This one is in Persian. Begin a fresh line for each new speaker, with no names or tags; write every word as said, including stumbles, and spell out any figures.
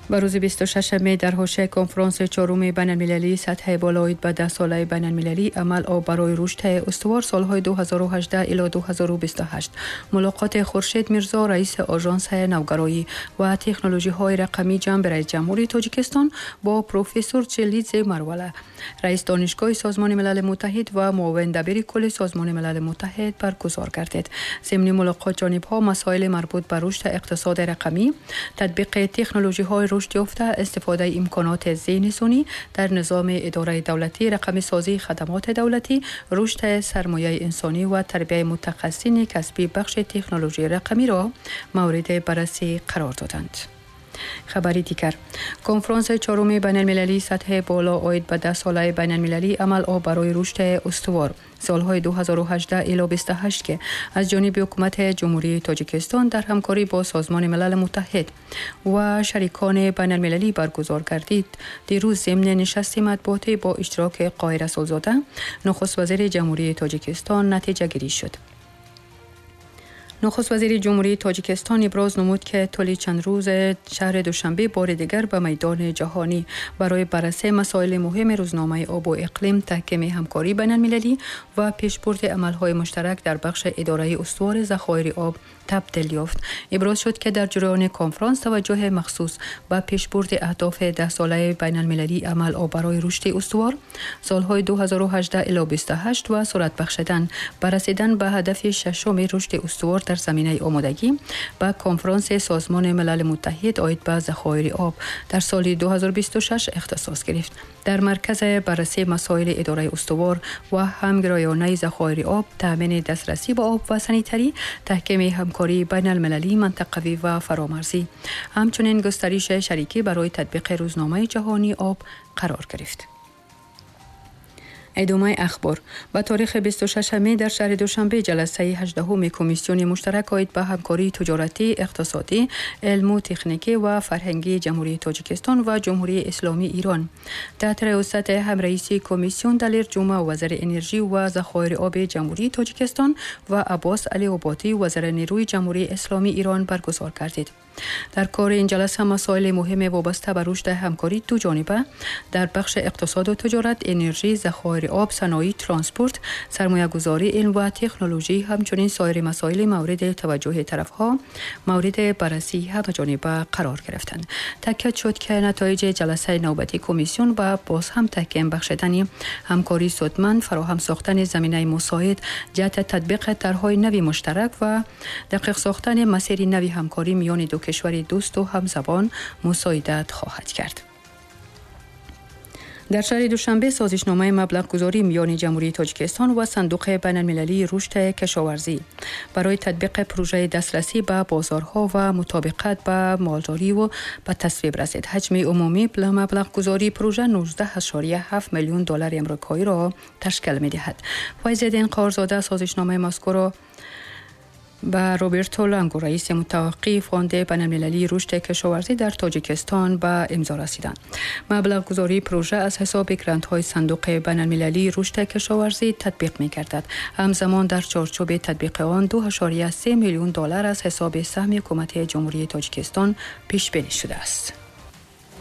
با روز بیست و ششم می در حوزه کنفرانس چهارم بین المللی سطح بالایید به ده ساله بین المللی عمل آب برای رشد استوار سالهای دو هزار و هجده الی دو هزار و بیست و هشت ملاقات خورشید میرزا رئیس آژانس نوگرایی و تکنولوژی های رقمی جنب رئیس جمهوری تاجیکستان با پروفسور چلیدز مروله رئیس دانشگاه سازمان ملل متحد و معاون دبیر کل سازمان ملل متحد برگزار گردید. ضمن ملاقات جانب‌ها مسائل مربوط به رشد اقتصاد رقمی، تطبیق تکنولوژی های رشد یافته، استفاده امکانات ذهن‌رسانی در نظام اداره دولتی، رقمی سازی خدمات دولتی، رشد سرمایه انسانی و تربیت متخصصین کسبی بخش تکنولوژی رقمی را مورد بررسی قرار دادند. خبری دیگر کنفرانس چهارم بین المللی سطح بالا عاید به ده ساله بین المللی عمل آب برای رشد استوار سالهای دو هزار و هجده الی بیست و هشت که از جانب حکومت جمهوری تاجیکستان در همکاری با سازمان ملل متحد و شریکان بین المللی برگزار گردید. دیروز ضمن نشست مطبوعاتی با اشتراک قاهر رسولزاده نخست وزیر جمهوری تاجیکستان نتیجه گیری شد. نخست وزیر جمهوری تاجیکستان ابراز نمود که طول چند روز شهر دوشنبه بار دیگر به میدان جهانی برای بررسی مسائل مهم روزنامه آب و اقلیم، تحکیم همکاری بین المللی و پیشبرد عملهای مشترک در بخش اداره استوار ذخایر آب تبدیل یافت. ابراز شد که در جریان کنفرانس توجه مخصوص به پیشبرد اهداف ده ساله بین المللی عمل آب برای رشد استوار سالهای دو هزار و هجده الی بیست و هشت و سرعت بخشیدن به رسیدن به هدف ششم رشد استوار در زمینه آمادگی به کنفرانس سازمان ملل متحد عاید به ذخایر آب در سال دو هزار و بیست و شش اختصاص گرفت. در مرکز بررسی مسائل اداره استوار و همگرایانه ذخایر آب، تامین دسترسی به آب و سانیتری، تحکیم همکاری بین المللی، منطقوی و فرامرزی، همچنین گسترش شریکی برای تطبیق روزنامه جهانی آب قرار گرفت. ادامه اخبار. با تاریخ بیست و ششم می در شهر دوشنبه جلسه هجدهم کمیسیون مشترک عاید به همکاری تجارتی، اقتصادی، علم و تکنیکی و فرهنگی جمهوری تاجیکستان و جمهوری اسلامی ایران تحت رئاست هم رئیس کمیسیون دلیر جمعه وزیر انرژی و ذخایر آب جمهوری تاجیکستان و عباس علی آبادی وزیر نیروی جمهوری اسلامی ایران برگزار گردید. در کار این جلسه مسائل مهم وابسته به رشد همکاری دو جانبه در بخش اقتصاد و تجارت، انرژی، ذخایر آب، صنایع، ترانسپورت، سرمایه‌گذاری، علم و تکنولوژی، همچنین سایر مسائل مورد توجه طرفها مورد بررسی همه‌جانبه قرار گرفتند. تاکید شد که نتایج جلسه نوبتی کمیسیون با باز هم تحکیم بخشیدن همکاری سودمند، فراهم ساختن زمینه مساعد جهت تطبیق طرح‌های نوی مشترک و دقیق ساختن مسیر نوی همکاری میان دو کشور دوست و همزبان مساعدت خواهد کرد. در شهر دوشنبه سازشنامه مبلغ گذاری میان جمهوری تاجیکستان و صندوق بین المللی رشد کشاورزی برای تطبیق پروژه دسترسی به بازارها و مطابقت با مالداری و به تصویب رسید. حجم عمومی مبلغ گذاری پروژه نوزده اشاریه هفت میلیون دلار آمریکایی را تشکیل می‌دهد. فایزالدین قارزاده سازشنامه مذکور را با روبرتو لانگو رئیس متوقع فاند بین المللی رشد کشاورزی در تاجیکستان به امضا رسیدند. مبلغ گذاری پروژه از حساب گرانت‌های صندوق بین المللی رشد کشاورزی تطبیق می‌گردد. همزمان در چارچوب تطبیق آن دو اشاریه سه میلیون دلار از حساب سهم حکومت جمهوری تاجیکستان پیش بینی شده است.